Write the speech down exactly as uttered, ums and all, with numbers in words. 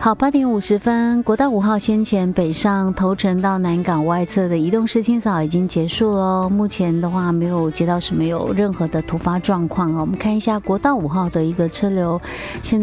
好，八点五十分，国道五号先前北上头城到南港外侧的移动式清扫已经结束了，目前的话没有接到什么有任何的突发状况。我们看一下国道五号的一个车流，现在